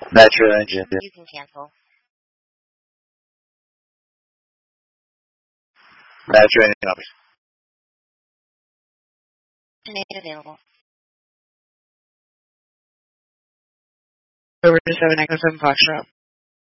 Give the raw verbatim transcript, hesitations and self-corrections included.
Metro engine. You can cancel. Metro engine numbers. Made available. Over to seven Echo seven Foxtrot.